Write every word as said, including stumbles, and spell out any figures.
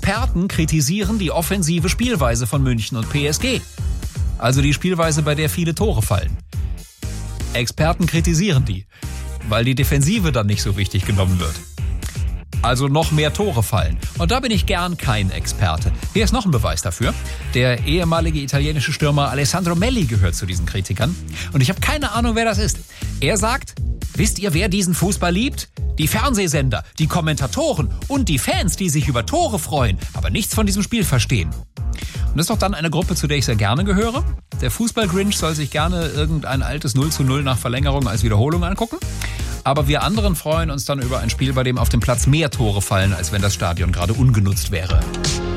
Experten kritisieren die offensive Spielweise von München und P S G. Also die Spielweise, bei der viele Tore fallen. Experten kritisieren die, weil die Defensive dann nicht so wichtig genommen wird. Also noch mehr Tore fallen. Und da bin ich gern kein Experte. Hier ist noch ein Beweis dafür. Der ehemalige italienische Stürmer Alessandro Melli gehört zu diesen Kritikern. Und ich habe keine Ahnung, wer das ist. Er sagt, wisst ihr, wer diesen Fußball liebt? Die Fernsehsender, die Kommentatoren und die Fans, die sich über Tore freuen, aber nichts von diesem Spiel verstehen. Und das ist doch dann eine Gruppe, zu der ich sehr gerne gehöre. Der Fußball-Grinch soll sich gerne irgendein altes null zu null nach Verlängerung als Wiederholung angucken. Aber wir anderen freuen uns dann über ein Spiel, bei dem auf dem Platz mehr Tore fallen, als wenn das Stadion gerade ungenutzt wäre.